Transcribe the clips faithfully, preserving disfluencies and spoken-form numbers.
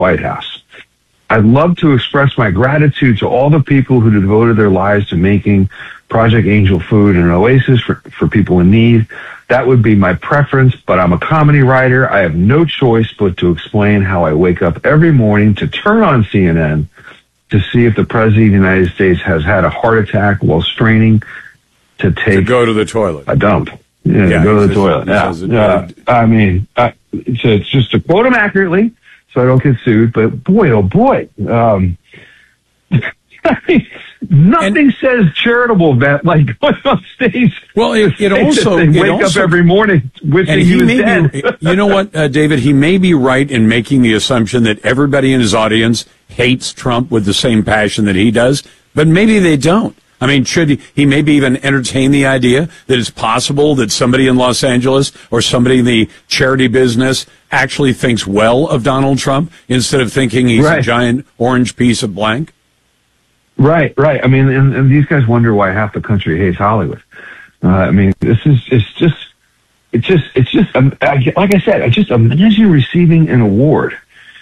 White House. I'd love to express my gratitude to all the people who devoted their lives to making Project Angel Food an oasis for, for people in need. That would be my preference, but I'm a comedy writer. I have no choice but to explain how I wake up every morning to turn on C N N to see if the President of the United States has had a heart attack while straining to take... To go to the toilet. A dump. Yeah, yeah to go to the just, toilet. Yeah, yeah. yeah. I mean, I, it's, it's just to quote him accurately so I don't get sued, but boy, oh boy. Um, I mean, nothing and, says charitable event like going on stage. Well, it, it also they it wake also, up every morning wishing he, he was may dead. Be, you know what, uh, David? He may be right in making the assumption that everybody in his audience hates Trump with the same passion that he does, but maybe they don't. I mean, should he, he maybe even entertain the idea that it's possible that somebody in Los Angeles or somebody in the charity business actually thinks well of Donald Trump instead of thinking he's right. a giant orange piece of blank? Right, right. I mean, and, and these guys wonder why half the country hates Hollywood. Uh, I mean, this is, it's just, it's just, it's just, um, I, like I said, I just imagine receiving an award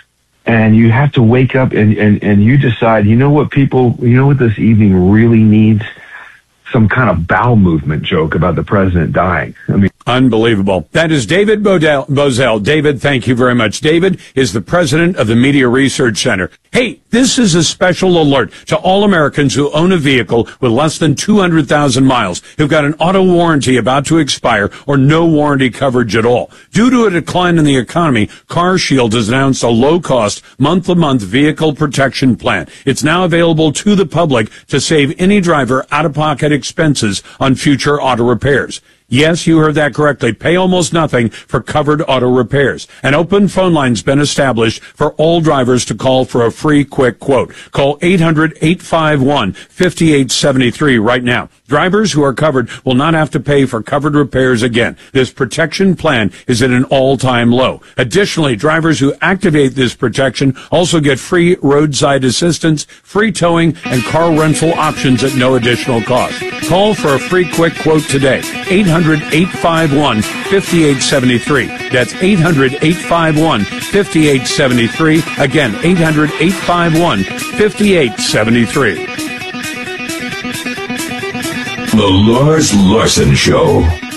and you have to wake up and, and, and you decide, you know what people, you know what this evening really needs? Some kind of bowel movement joke about the president dying. I mean, unbelievable. That is David Bodell, Bozell. David, thank you very much. David is the president of the Media Research Center. Hey, this is a special alert to all Americans who own a vehicle with less than two hundred thousand miles, who've got an auto warranty about to expire or no warranty coverage at all. Due to a decline in the economy, CarShield has announced a low-cost, month-to-month vehicle protection plan. It's now available to the public to save any driver out-of-pocket expenses on future auto repairs. Yes, you heard that correctly. Pay almost nothing for covered auto repairs. An open phone line's been established for all drivers to call for a free quick quote. Call eight hundred, eight five one, five eight seven three right now. Drivers who are covered will not have to pay for covered repairs again. This protection plan is at an all-time low. Additionally, drivers who activate this protection also get free roadside assistance, free towing, and car rental options at no additional cost. Call for a free quick quote today. eight hundred, eight five one, five eight seven three. That's eight hundred, eight five one, five eight seven three. Again, eight hundred, eight five one, five eight seven three. The Lars Larson Show.